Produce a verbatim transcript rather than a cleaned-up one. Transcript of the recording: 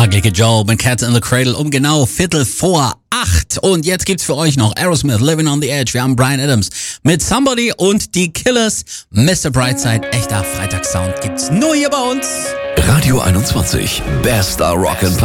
Ugly Kid Joe mit Cats in the Cradle um genau Viertel vor acht. Und jetzt gibt's für euch noch Aerosmith, Living on the Edge. Wir haben Bryan Adams mit Somebody und die Killers. Mister Brightside, echter Freitagssound gibt's nur hier bei uns. Radio einundzwanzig, bester Rock'n'Pop.